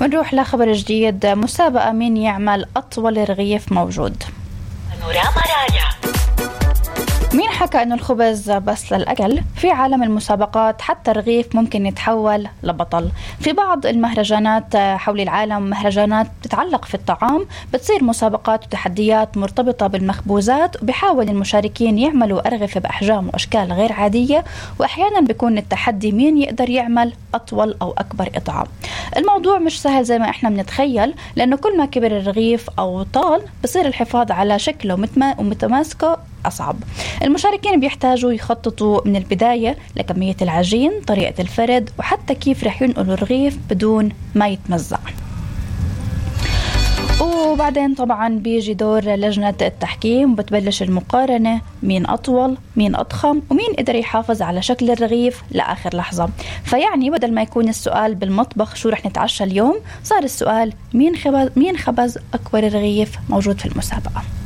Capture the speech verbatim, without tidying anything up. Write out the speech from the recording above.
ونروح لخبر جديد. مسابقة مين يعمل أطول رغيف موجود. مين حكى أنه الخبز بس للأكل؟ في عالم المسابقات حتى الرغيف ممكن يتحول لبطل. في بعض المهرجانات حول العالم، مهرجانات تتعلق في الطعام، بتصير مسابقات وتحديات مرتبطة بالمخبوزات، وبيحاول المشاركين يعملوا أرغفة بأحجام وأشكال غير عادية، وأحيانا بيكون التحدي مين يقدر يعمل أطول أو أكبر إطعام. الموضوع مش سهل زي ما إحنا بنتخيل، لأنه كل ما كبر الرغيف أو طال بصير الحفاظ على شكله ومتماسكه أصعب. المشاركين بيحتاجوا يخططوا من البداية لكمية العجين، طريقة الفرد، وحتى كيف رح ينقلوا الرغيف بدون ما يتمزق. وبعدين طبعا بيجي دور لجنة التحكيم، وبتبلش المقارنة مين أطول، مين أضخم، ومين قدر يحافظ على شكل الرغيف لآخر لحظة. فيعني بدل ما يكون السؤال بالمطبخ شو رح نتعشى اليوم، صار السؤال مين خبز, مين خبز أكبر رغيف موجود في المسابقة.